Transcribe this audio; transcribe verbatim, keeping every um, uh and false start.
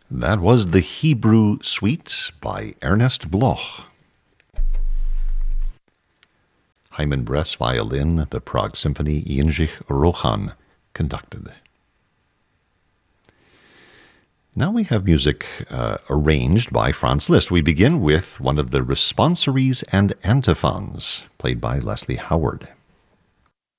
That was the Hebrew Suite by Ernest Bloch. Hyman Bress violin, the Prague Symphony, Jindřich Rochan conducted. Now we have music uh, arranged by Franz Liszt. We begin with one of the responsories and antiphons, played by Leslie Howard.